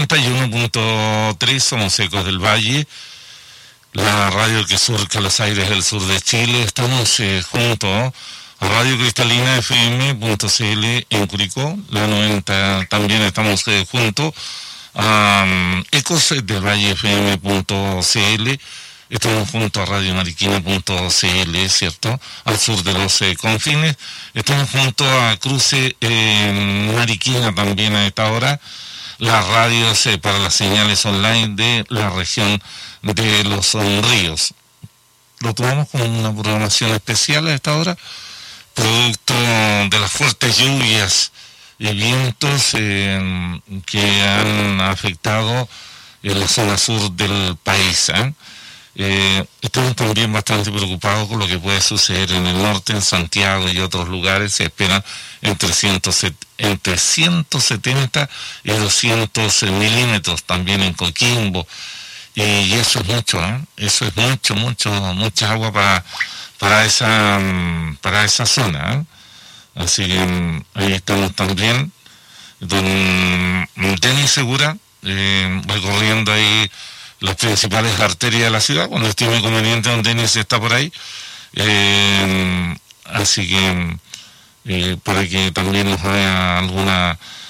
91.3, somos Ecos del Valle, la radio que surca los aires del sur de Chile. Estamos junto a Radio Cristalina FM.cl en Curicó, la 90, también estamos junto a Ecos del Valle FM.cl. Estamos junto a Radio Mariquina.cl, ¿cierto? Al sur de los confines. Estamos junto a Cruce Mariquina también a esta hora. Las radios para las señales online de la región de los ríos. Lo tomamos con una programación especial a esta hora, producto de las fuertes lluvias y vientos que han afectado en la zona sur del país. Estamos también bastante preocupados con lo que puede suceder en el norte, en Santiago y otros lugares. Se esperan entre 170 y 200 milímetros también en Coquimbo, y eso es mucho, eso es mucha agua para esa zona, Así que ahí estamos también, don Denis Segura, recorriendo ahí las principales arterias de la ciudad. Cuando estime conveniente, don Denis está por ahí, así que para que también nos haga alguna